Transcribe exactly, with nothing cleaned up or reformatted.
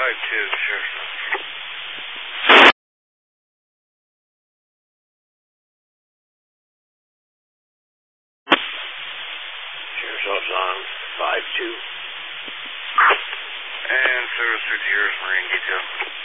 five two, Sheriff's Office. Sheriff's Office on five two. And service through to yours, Marine Detail.